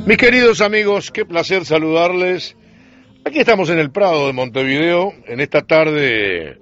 Mis queridos amigos, qué placer saludarles. Aquí estamos en el Prado de Montevideo, en esta tarde,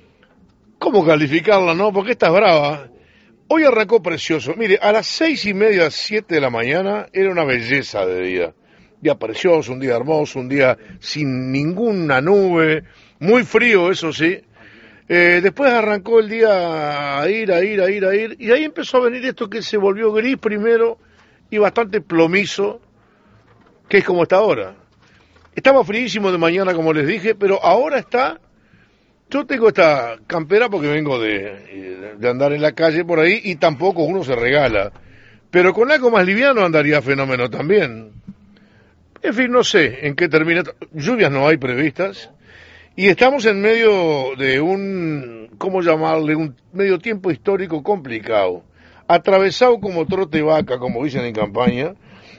¿cómo calificarla, no? Porque esta es brava. Hoy arrancó precioso. Mire, a las 6:30, 7 de la mañana, era una belleza de día. Día precioso, un día hermoso, un día sin ninguna nube, muy frío, eso sí. Después arrancó el día a ir, y ahí empezó a venir esto que se volvió gris primero y bastante plomizo, que es como está ahora. Estaba fríísimo de mañana, como les dije, pero ahora está... Yo tengo esta campera porque vengo de andar en la calle por ahí y tampoco uno se regala. Pero con algo más liviano andaría fenómeno también. En fin, no sé en qué termina. Lluvias no hay previstas. Y estamos en medio de un, ¿cómo llamarle? Un medio tiempo histórico complicado. Atravesado como trote vaca, como dicen en campaña.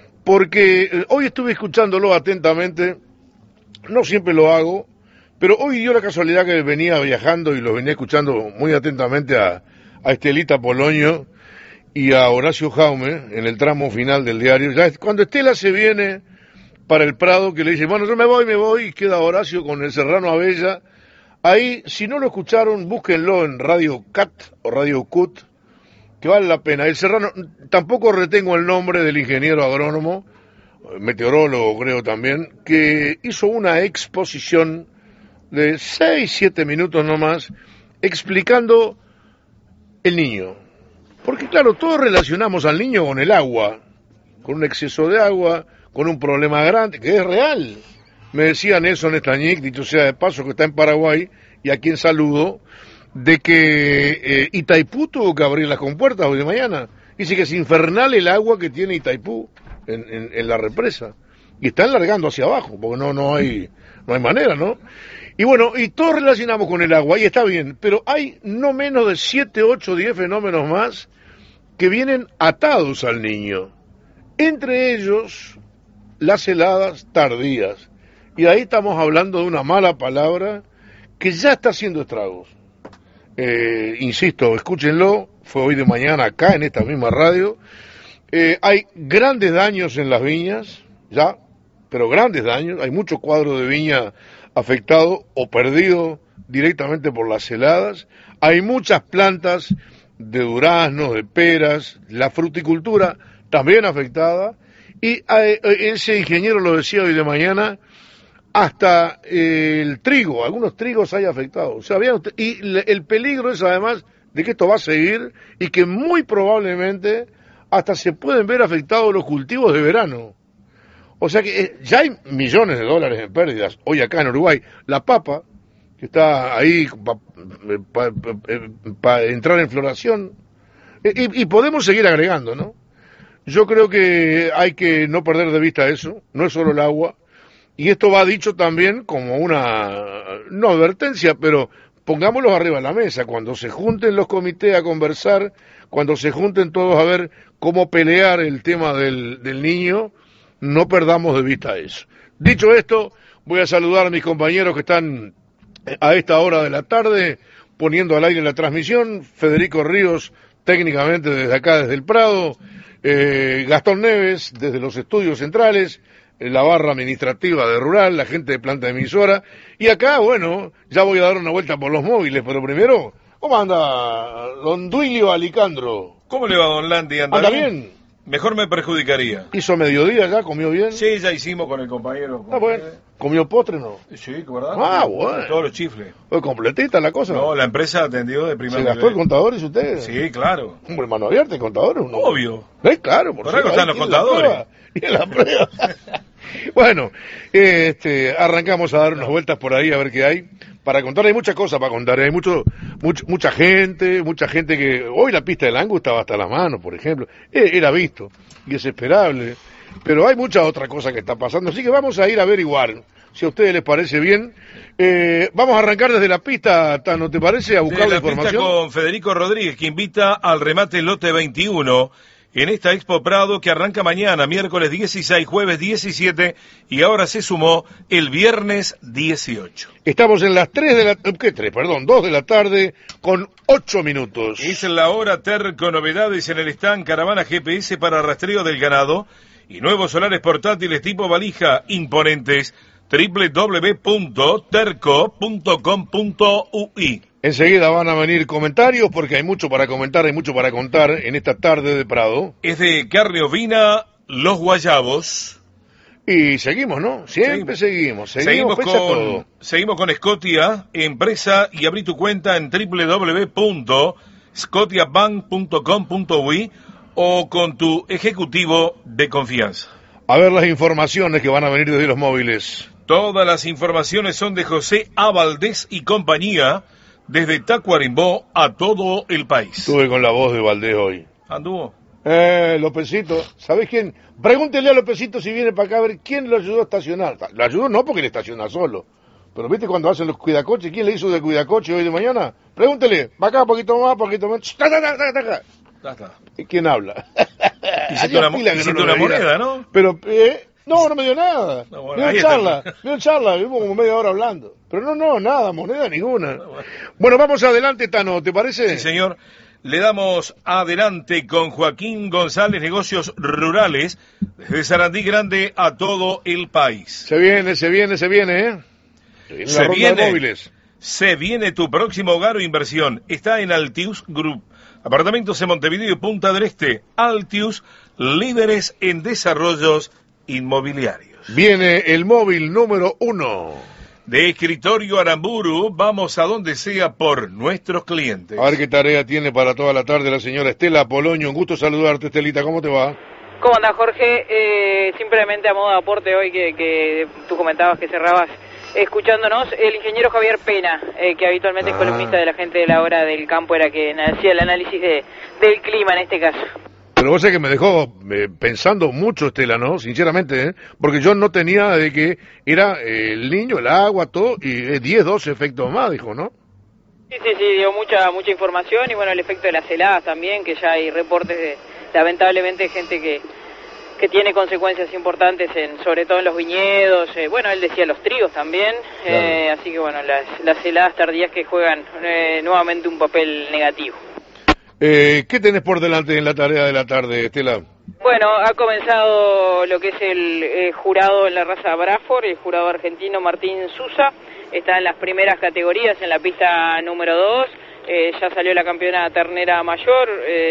Porque hoy estuve escuchándolo atentamente, no siempre lo hago, pero hoy dio la casualidad que venía viajando y lo venía escuchando muy atentamente a Estelita Polonio y a Horacio Jaume en el tramo final del diario. Ya cuando Estela se viene para el Prado, que le dice, bueno, yo me voy, y queda Horacio con el Serrano Abella. Ahí, si no lo escucharon, búsquenlo en Radio Cat o Radio Cut, que vale la pena. El Serrano, tampoco retengo el nombre del ingeniero agrónomo, meteorólogo creo también, que hizo una exposición de 6-7 minutos nomás, explicando el niño. Porque claro, todos relacionamos al niño con el agua, con un exceso de agua, con un problema grande, que es real. Me decía Nelson Estañic, dicho sea de paso, que está en Paraguay, y a quien saludo, de que Itaipú tuvo que abrir las compuertas hoy de mañana. Dice que es infernal el agua que tiene Itaipú en la represa. Y están largando hacia abajo, porque no hay manera, ¿no? Y bueno, y todos relacionamos con el agua, y está bien, pero hay no menos de 7, 8, 10 fenómenos más que vienen atados al niño. Entre ellos, las heladas tardías. Y ahí estamos hablando de una mala palabra que ya está haciendo estragos. Insisto, escúchenlo, fue hoy de mañana acá en esta misma radio. Hay grandes daños en las viñas, ya, pero grandes daños. Hay muchos cuadros de viña afectados o perdidos directamente por las heladas. Hay muchas plantas de duraznos, de peras, la fruticultura también afectada. Y ese ingeniero lo decía hoy de mañana, hasta el trigo, algunos trigos hay afectados. O sea, y el peligro es además de que esto va a seguir y que muy probablemente hasta se pueden ver afectados los cultivos de verano. O sea que ya hay millones de dólares en pérdidas. Hoy acá en Uruguay, la papa, que está ahí para entrar en floración, y podemos seguir agregando, ¿no? Yo creo que hay que no perder de vista eso, no es solo el agua. Y esto va dicho también como una, no advertencia, pero pongámoslos arriba de la mesa. Cuando se junten los comités a conversar, cuando se junten todos a ver cómo pelear el tema del niño, no perdamos de vista eso. Dicho esto, voy a saludar a mis compañeros que están a esta hora de la tarde poniendo al aire la transmisión. Federico Ríos, técnicamente desde acá, desde el Prado. Gastón Neves, desde los estudios centrales. La barra administrativa de Rural, la gente de planta emisora, y acá, bueno, ya voy a dar una vuelta por los móviles, pero primero, ¿cómo anda don Duilio Alicandro? ¿Cómo le va, don Landi? ¿Anda bien? Mejor me perjudicaría. ¿Hizo mediodía ya? ¿Comió bien? Sí, ya hicimos con el compañero. Bueno. ¿Comió postre no? Sí, ¿verdad? Bueno. Todos los chifles. ¿Fue completita la cosa? No, la empresa atendió de primer nivel. ¿Se gastó el contador y usted? Sí, claro. Hombre, mano abierta, el contador. ¿No? Obvio. Claro, por algo están los contadores. Y en la prueba. Bueno, arrancamos a dar unas vueltas por ahí a ver qué hay para contar. Hay muchas cosas para contar, hay mucha gente que hoy la pista del Angus estaba hasta las manos, por ejemplo, era visto y es esperable, pero hay mucha otra cosa que está pasando, así que vamos a ir a averiguar si a ustedes les parece bien. Vamos a arrancar desde la pista, Tano, ¿te parece? A buscar la información. Pista con Federico Rodríguez, que invita al remate lote 21 en esta Expo Prado que arranca mañana, miércoles 16, jueves 17 y ahora se sumó el viernes 18. Estamos en las 2 de la tarde con 8 minutos. Es la hora Terco, novedades en el stand, caravana GPS para rastreo del ganado y nuevos solares portátiles tipo valija imponentes. www.terco.com.ui. Enseguida van a venir comentarios porque hay mucho para comentar, hay mucho para contar en esta tarde de Prado. Es de carne ovina, Los Guayabos. Y seguimos, ¿no? Siempre seguimos Seguimos con Scotia, empresa, y abrí tu cuenta en www.scotiabank.com.ui o con tu ejecutivo de confianza. A ver las informaciones que van a venir desde los móviles. Todas las informaciones son de José A. Valdés y compañía, desde Tacuarembó a todo el país. Estuve con la voz de Valdés hoy. ¿Anduvo? Lópezito, ¿sabés quién? Pregúntele a Lópezito si viene para acá a ver quién lo ayudó a estacionar. Lo ayudó no porque le estaciona solo. Pero ¿viste cuando hacen los cuidacoches? ¿Quién le hizo de cuidacoche hoy de mañana? Pregúntele, va acá, poquito más. Ya está. ¿Y quién habla? Hiciste una moneda, ¿no? Pero, no me dio nada. No, bueno, me dio charla, vimos como media hora hablando. Pero no, nada, moneda ninguna. Bueno, vamos adelante, Tano, ¿te parece? Sí, señor. Le damos adelante con Joaquín González, negocios rurales, desde Sarandí Grande a todo el país. Se viene, ¿eh? Se viene tu próximo hogar o inversión. Está en Altius Group. Apartamentos en Montevideo y Punta del Este. Altius, líderes en desarrollos inmobiliarios. Viene el móvil número 1. De Escritorio Aramburu, vamos a donde sea por nuestros clientes. A ver qué tarea tiene para toda la tarde la señora Estela Poloño. Un gusto saludarte, Estelita. ¿Cómo te va? ¿Cómo andás, Jorge? Simplemente a modo de aporte hoy que tú comentabas que cerrabas escuchándonos, el ingeniero Javier Pena, que habitualmente es columnista de la gente de la hora del campo, era quien hacía el análisis del clima en este caso. Pero vos sabés que me dejó pensando mucho, Estela, ¿no? Sinceramente, porque yo no tenía de que era el niño, el agua, todo, y 10, 12 efectos más, dijo, ¿no? Sí, dio mucha información, y bueno, el efecto de las heladas también, que ya hay reportes de, lamentablemente, gente que tiene consecuencias importantes, sobre todo en los viñedos, bueno, él decía los trigos también, claro. Así que bueno, las heladas tardías que juegan nuevamente un papel negativo. ¿Qué tenés por delante en la tarea de la tarde, Estela? Bueno, ha comenzado lo que es el jurado en la raza Braford, el jurado argentino Martín Sousa, está en las primeras categorías, en la pista número 2, ya salió la campeona ternera mayor,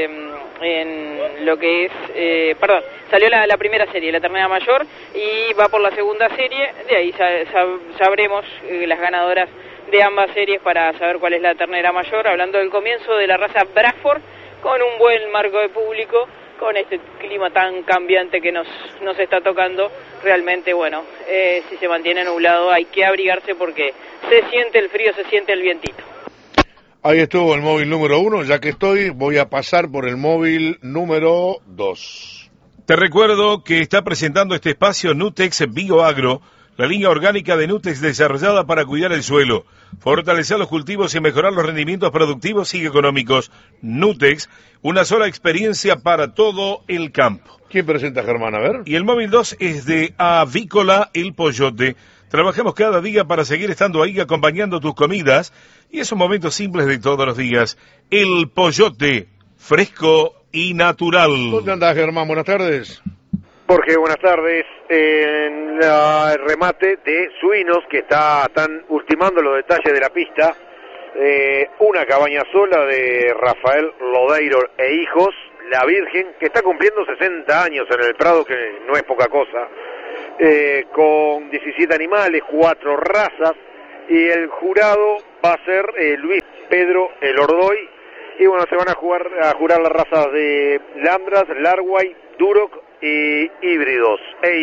en lo que es, salió la primera serie, la ternera mayor, y va por la segunda serie, de ahí sabremos las ganadoras de ambas series para saber cuál es la ternera mayor, hablando del comienzo de la raza Braford, con un buen marco de público, con este clima tan cambiante que nos está tocando, realmente, bueno, si se mantiene nublado hay que abrigarse porque se siente el frío, se siente el vientito. Ahí estuvo el móvil número 1, ya que voy a pasar por el móvil número 2. Te recuerdo que está presentando este espacio Nutex Bioagro, la línea orgánica de Nutex desarrollada para cuidar el suelo, fortalecer los cultivos y mejorar los rendimientos productivos y económicos. Nutex, una sola experiencia para todo el campo. ¿Quién presenta, Germán? A ver. Y el móvil 2 es de Avícola El Pollote. Trabajamos cada día para seguir estando ahí acompañando tus comidas y esos momentos simples de todos los días. El Pollote, fresco y natural. ¿Dónde andás, Germán? Buenas tardes. Jorge, buenas tardes. En el remate de suinos que están ultimando los detalles de la pista, una cabaña sola de Rafael Lodeiro e hijos, la Virgen, que está cumpliendo 60 años en el Prado, que no es poca cosa, con 17 animales, 4 razas, y el jurado va a ser Luis Pedro El Ordoy, y bueno, se van a jurar las razas de Lambras, Larway, Duroc y híbridos.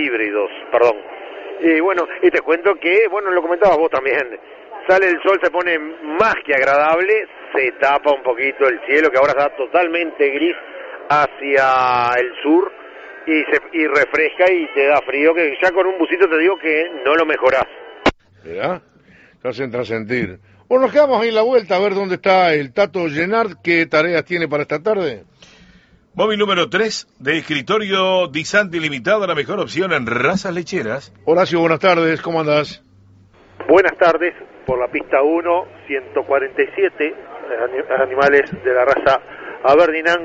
Y bueno, y te cuento que, bueno, lo comentabas vos también, sale el sol, se pone más que agradable, se tapa un poquito el cielo, que ahora está totalmente gris hacia el sur, y refresca y te da frío, que ya con un busito te digo que no lo mejorás. ¿Verdad? Te hacen trascendir. Bueno, nos quedamos ahí en la vuelta a ver dónde está el Tato Llenard, qué tareas tiene para esta tarde. Móvil número 3 de Escritorio Disanti Limitada, la mejor opción en razas lecheras. Horacio, buenas tardes, ¿cómo andás? Buenas tardes, por la pista 1, 147 animales de la raza Aberdeen Angus,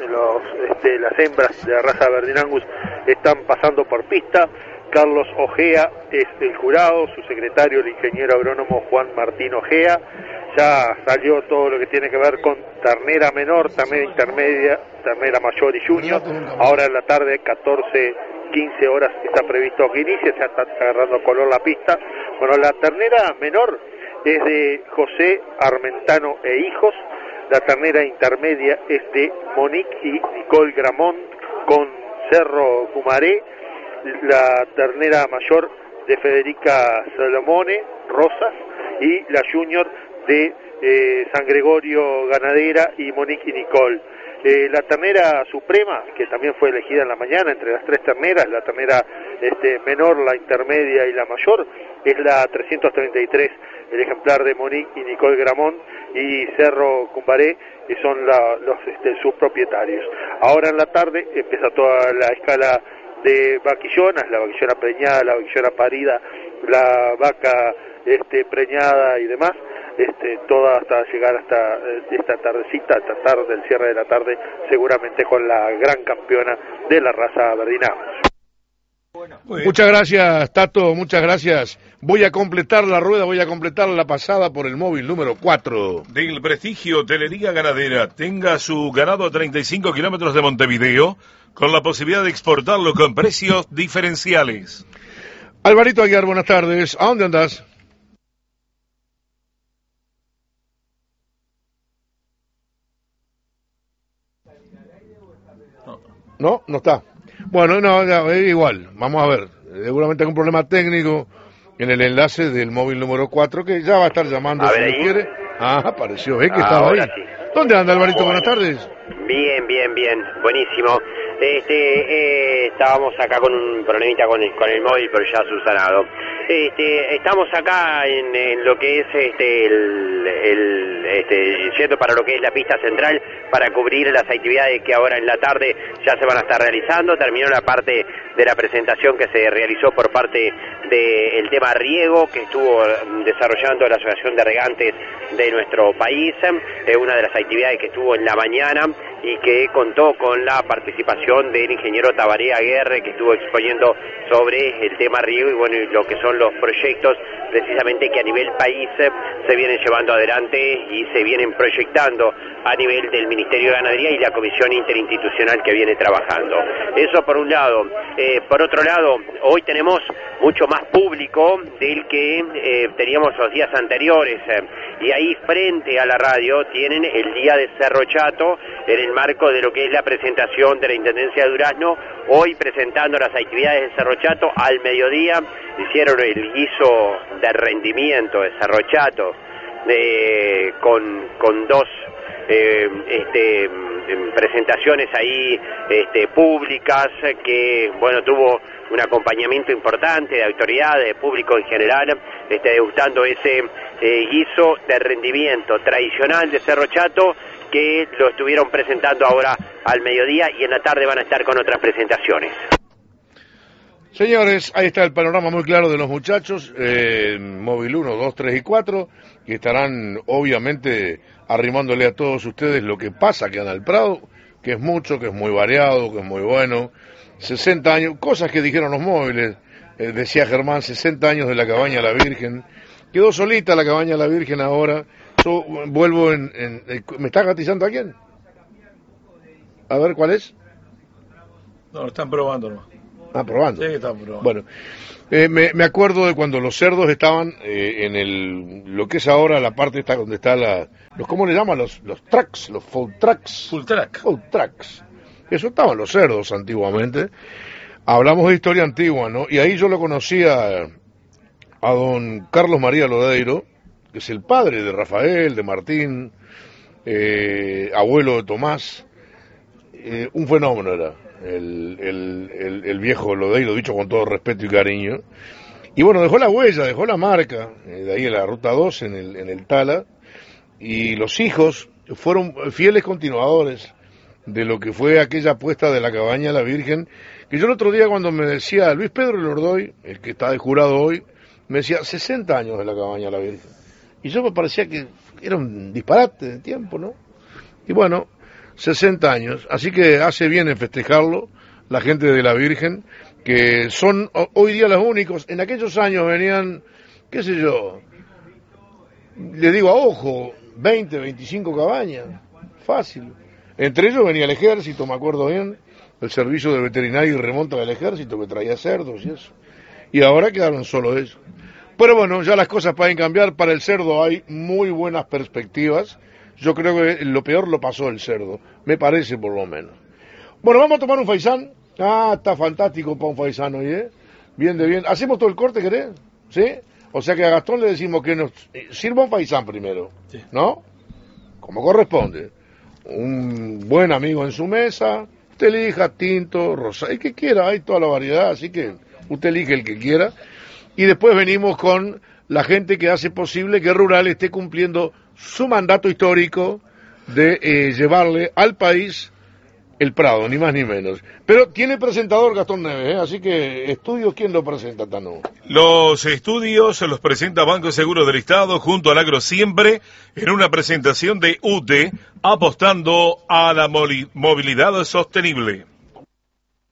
las hembras de la raza Verdin Angus están pasando por pista. Carlos Ojea es el jurado, su secretario, el ingeniero agrónomo Juan Martín Ojea. Ya salió todo lo que tiene que ver con ternera menor, ternera intermedia, ternera mayor y junior. Ahora en la tarde, 14-15 horas, está previsto que inicie, ya está agarrando color la pista. Bueno, la ternera menor es de José Armentano e hijos. La ternera intermedia es de Monique y Nicole Gramont con Cerro Cumaré. La ternera mayor de Federica Salomone Rosas y la junior de San Gregorio Ganadera y Monique y Nicole. La ternera suprema, que también fue elegida en la mañana entre las tres terneras, la ternera menor, la intermedia y la mayor, es la 333, el ejemplar de Monique y Nicole Gramont y Cerro Cumbaré, que son sus propietarios. Ahora en la tarde empieza toda la escala de vaquillonas, la vaquillona preñada, la vaquillona parida, la vaca preñada y demás, toda hasta llegar hasta esta tardecita, esta tarde, el cierre de la tarde, seguramente con la gran campeona de la raza Verdin Angus. Muchas gracias, Tato, muchas gracias. Voy a completar la rueda, voy a completar la pasada por el móvil número 4. Del prestigio Teleliga Ganadera, tenga su ganado a 35 kilómetros de Montevideo, con la posibilidad de exportarlo con precios diferenciales. Alvarito Aguiar, buenas tardes. ¿A dónde andás? No está. Bueno, no, igual, vamos a ver. Seguramente hay un problema técnico en el enlace del móvil número 4 que ya va a estar llamando si lo quiere. Ah, apareció, que estaba ahí. Sí. ¿Dónde anda, Alvarito? Buenas tardes. Bien, buenísimo. Estábamos acá con un problemita con el móvil, pero ya subsanado. Estamos acá en lo que es yendo para lo que es la pista central para cubrir las actividades que ahora en la tarde ya se van a estar realizando. Terminó la parte de la presentación que se realizó por parte del tema riego que estuvo desarrollando la Asociación de Regantes de nuestro país, una de las actividades que estuvo en la mañana y que contó con la participación del ingeniero Tabaré Aguerre, que estuvo exponiendo sobre el tema riego y bueno, lo que son los proyectos precisamente que a nivel país se vienen llevando adelante y se vienen proyectando a nivel del Ministerio de Ganadería y la Comisión Interinstitucional que viene trabajando. Eso por un lado. Por otro lado, hoy tenemos mucho más público del que teníamos los días anteriores, y ahí frente a la radio tienen el Día de Cerro Chato en el marco de lo que es la presentación de la Intendencia de Durazno, hoy presentando las actividades de Cerro Chato. Al mediodía hicieron el guiso de rendimiento de Cerro Chato con dos presentaciones ahí públicas que bueno, tuvo un acompañamiento importante de autoridades, de público en general, degustando ese guiso de rendimiento tradicional de Cerro Chato, que lo estuvieron presentando ahora al mediodía y en la tarde van a estar con otras presentaciones. Señores, ahí está el panorama muy claro de los muchachos, móvil 1, 2, 3 y 4, que estarán obviamente arrimándole a todos ustedes lo que pasa que anda al Prado, que es mucho, que es muy variado, que es muy bueno. 60 años, cosas que dijeron los móviles, decía Germán, 60 años de la Cabaña La Virgen. Quedó solita la Cabaña La Virgen ahora. Yo vuelvo ¿me está gatillando alguien? A ver, ¿cuál es? No, lo están probando, ¿no? Ah, probando. Sí, están probando. Bueno, me acuerdo de cuando los cerdos estaban en lo que es ahora la parte esta donde está ¿cómo le llaman? Los trucks, los food trucks. Full track. Food trucks. Eso estaban los cerdos antiguamente. Hablamos de historia antigua, ¿no? Y ahí yo lo conocía a don Carlos María Lodeiro, que es el padre de Rafael, de Martín, abuelo de Tomás. Un fenómeno era el viejo Lodeiro, dicho con todo respeto y cariño. Y bueno, dejó la huella, dejó la marca, de ahí en la Ruta 2, en el Tala, y los hijos fueron fieles continuadores de lo que fue aquella apuesta de la Cabaña La Virgen, que yo el otro día cuando me decía Luis Pedro Lordoy, el que está de jurado hoy, me decía 60 años de la Cabaña La Virgen. Y yo me parecía que era un disparate de tiempo, ¿no? Y bueno, 60 años, así que hace bien en festejarlo la gente de la Virgen, que son hoy día los únicos. En aquellos años venían, qué sé yo, le digo a ojo, 20, 25 cabañas, fácil. Entre ellos venía el ejército, me acuerdo bien, el servicio de veterinario y remonta del ejército que traía cerdos y eso. Y ahora quedaron solo eso. Pero bueno, ya las cosas pueden cambiar. Para el cerdo hay muy buenas perspectivas. Yo creo que lo peor lo pasó el cerdo, me parece por lo menos. Bueno, vamos a tomar un faisán. Ah, está fantástico para un faisán hoy, ¿eh? Bien de bien. ¿Hacemos todo el corte, querés? ¿Sí? O sea que a Gastón le decimos que nos sirva un faisán primero, ¿no? Como corresponde. Un buen amigo en su mesa, usted elija tinto, rosado, el que quiera, hay toda la variedad, así que usted elige el que quiera. Y después venimos con la gente que hace posible que Rural esté cumpliendo su mandato histórico de llevarle al país el Prado, ni más ni menos. Pero tiene presentador Gastón Neves, así que estudios, ¿quién lo presenta, Tano? Los estudios los presenta Banco Seguro del Estado junto al Agro Siempre en una presentación de UTE apostando a la movilidad sostenible.